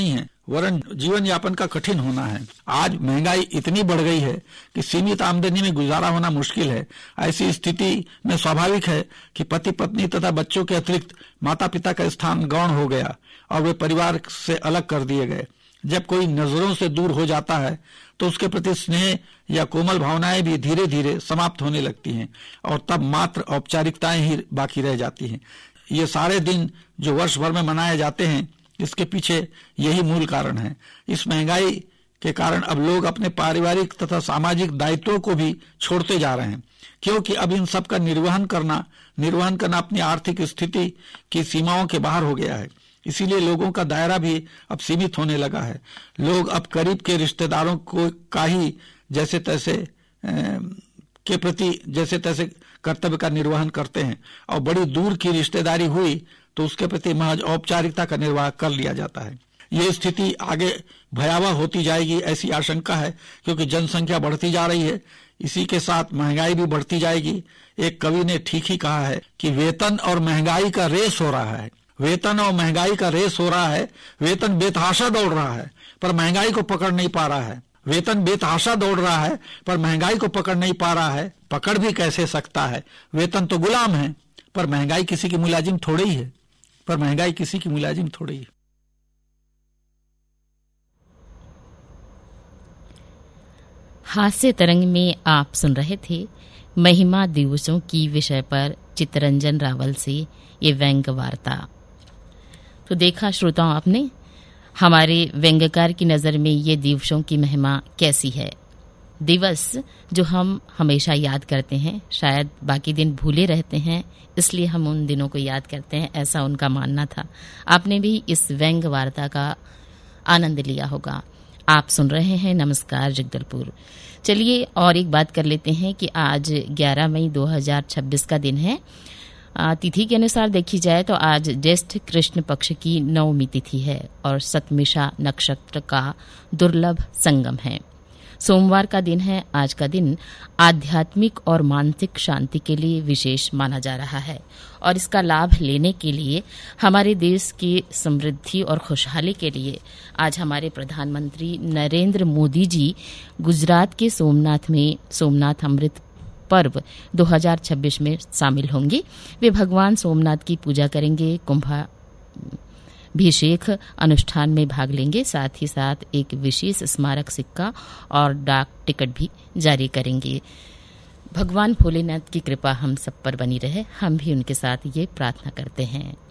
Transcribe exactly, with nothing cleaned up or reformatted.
नहीं है, वरन जीवन यापन का कठिन होना है। आज महंगाई इतनी बढ़ गई है कि सीमित आमदनी में गुजारा होना मुश्किल है। ऐसी स्थिति में स्वाभाविक है कि पति पत्नी तथा बच्चों के अतिरिक्त माता पिता का स्थान गौण हो गया और वे परिवार से अलग कर दिए गए। जब कोई नजरों से दूर हो जाता है तो उसके प्रति स्नेह या कोमल भावनाएं भी धीरे धीरे समाप्त होने लगती हैं और तब मात्र औपचारिकताएं ही बाकी रह जाती हैं। ये सारे दिन जो वर्ष भर में मनाए जाते हैं, इसके पीछे यही मूल कारण है। इस महंगाई के कारण अब लोग अपने पारिवारिक तथा सामाजिक दायित्वों को भी छोड़ते जा रहे हैं, क्योंकि अब इन सब का निर्वहन करना निर्वहन करना अपनी आर्थिक स्थिति की सीमाओं के बाहर हो गया है। इसीलिए लोगों का दायरा भी अब सीमित होने लगा है। लोग अब करीब के रिश्तेदारों को का ही जैसे तैसे के प्रति जैसे तैसे कर्तव्य का निर्वहन करते हैं और बड़ी दूर की रिश्तेदारी हुई तो उसके प्रति महज औपचारिकता का निर्वाह कर लिया जाता है। ये स्थिति आगे भयावह होती जाएगी, ऐसी आशंका है, क्योंकि जनसंख्या बढ़ती जा रही है, इसी के साथ महंगाई भी बढ़ती जाएगी। एक कवि ने ठीक ही कहा है कि वेतन और महंगाई का रेस हो रहा है, वेतन और महंगाई का रेस हो रहा है। वेतन बेतहाशा दौड़ रहा है पर महंगाई को पकड़ नहीं पा रहा है। वेतन बेतहाशा दौड़ रहा है पर महंगाई को पकड़ नहीं पा रहा है। पकड़ भी कैसे सकता है? वेतन तो गुलाम है, पर महंगाई किसी की मुलाजिम थोड़ी ही है पर महंगाई किसी की मुलाजिम थोड़ी ही। हास्य तरंग में आप सुन रहे थे महिमा दिवसों की विषय पर चित्तरंजन रावल से ये व्यंग्य वार्ता। तो देखा श्रोताओं आपने, हमारे व्यंग्यकार की नज़र में ये दिवसों की महिमा कैसी है। दिवस जो हम हमेशा याद करते हैं, शायद बाकी दिन भूले रहते हैं, इसलिए हम उन दिनों को याद करते हैं, ऐसा उनका मानना था। आपने भी इस व्यंग्य वार्ता का आनंद लिया होगा। आप सुन रहे हैं नमस्कार जगदलपुर। चलिए और एक बात कर लेते हैं कि आज ग्यारह मई दो हज़ार छब्बीस का दिन है। तिथि के अनुसार देखी जाए तो आज ज्येष्ठ कृष्ण पक्ष की नवमी तिथि है और सतमिषा नक्षत्र का दुर्लभ संगम है। सोमवार का दिन है। आज का दिन आध्यात्मिक और मानसिक शांति के लिए विशेष माना जा रहा है और इसका लाभ लेने के लिए हमारे देश की समृद्धि और खुशहाली के लिए आज हमारे प्रधानमंत्री नरेंद्र मोदी जी गुजरात के सोमनाथ में सोमनाथ अमृत पर्व दो हज़ार छब्बीस में शामिल होंगे। वे भगवान सोमनाथ की पूजा करेंगे, कुंभाभिषेक अनुष्ठान में भाग लेंगे, साथ ही साथ एक विशेष स्मारक सिक्का और डाक टिकट भी जारी करेंगे। भगवान भोलेनाथ की कृपा हम सब पर बनी रहे, हम भी उनके साथ ये प्रार्थना करते हैं।